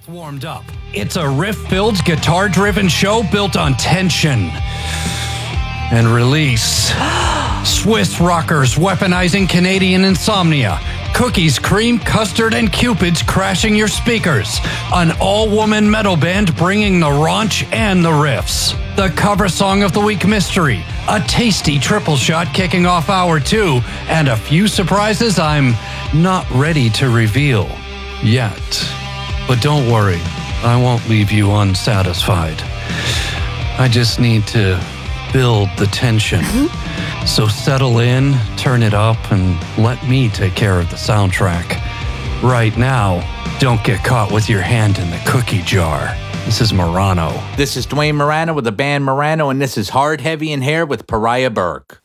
Warmed up. It's a riff-filled, guitar-driven show built on tension and release. Swiss rockers weaponizing Canadian insomnia. Cookies, cream, custard, and cupids crashing your speakers. An all-woman metal band bringing the raunch and the riffs. The cover song of the week mystery. A tasty triple shot kicking off hour 2. And a few surprises I'm not ready to reveal yet. But don't worry, I won't leave you unsatisfied. I just need to build the tension. So settle in, turn it up, and let me take care of the soundtrack. Right now, don't get caught with your hand in the cookie jar. This is Morano. This is Dwayne Morano with the band Morano, and this is Hard, Heavy, and Hair with Pariah Burke.